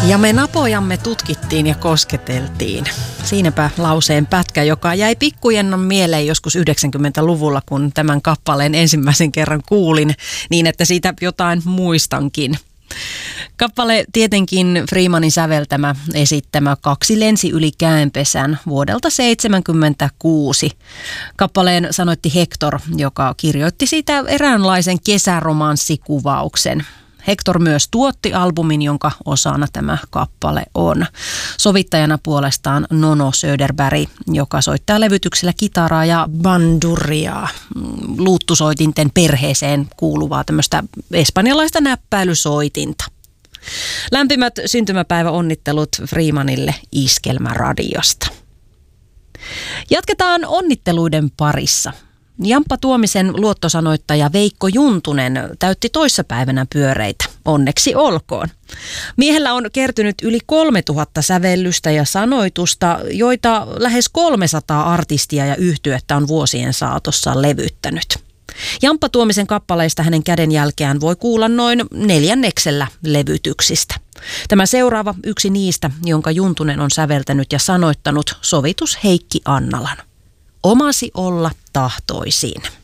Ja me napojamme tutkittiin ja kosketeltiin. Siinäpä lauseen pätkä, joka jäi pikkujennon mieleen joskus 90-luvulla, kun tämän kappaleen ensimmäisen kerran kuulin, niin että siitä jotain muistankin. Kappale tietenkin Freemanin säveltämä, esittämä Kaksi lensi yli käenpesän vuodelta 1976. Kappaleen sanoitti Hector, joka kirjoitti siitä eräänlaisen kesäromanssikuvauksen. Hector myös tuotti albumin, jonka osana tämä kappale on. Sovittajana puolestaan Nono Söderberg, joka soittaa levytyksellä kitaraa ja bandurriaa, luuttusoitinten perheeseen kuuluvaa tämmöistä espanjalaista näppäilysoitinta. Lämpimät syntymäpäiväonnittelut Freemanille Iskelmäradiosta. Jatketaan onnitteluiden parissa. Jamppa Tuomisen luottosanoittaja Veikko Juntunen täytti toissapäivänä pyöreitä. Onneksi olkoon. Miehellä on kertynyt yli 3000 sävellystä ja sanoitusta, joita lähes 300 artistia ja yhtyettä on vuosien saatossa levyttänyt. Jamppa Tuomisen kappaleista hänen kädenjälkeään voi kuulla noin 4/4 levytyksistä. Tämä seuraava yksi niistä, jonka Juntunen on säveltänyt ja sanoittanut, sovitus Heikki Annalan. Omasi olla tahtoisin.